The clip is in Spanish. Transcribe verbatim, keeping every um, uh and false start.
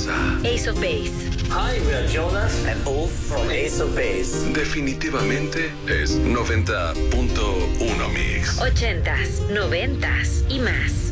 casa. Ace of Base. Hi, we are Jonas and Ulf from Ace of Base. Definitivamente es noventa punto uno Mix. Ochentas, noventas y más.